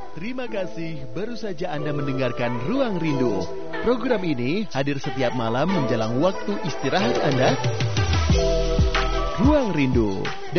Terima kasih, baru saja Anda mendengarkan Ruang Rindu. Program ini hadir setiap malam menjelang waktu istirahat Anda. Ruang Rindu.